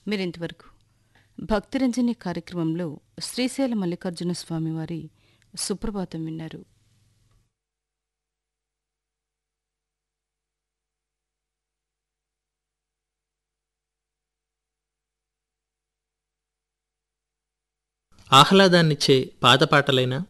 మీరింతవరకు భక్తిరంజని కార్యక్రమంలో శ్రీశైల మల్లికార్జున స్వామివారి సుప్రభాతం విన్నారు. ఆహ్లాదాన్నిచ్చే పాత పాటలైనా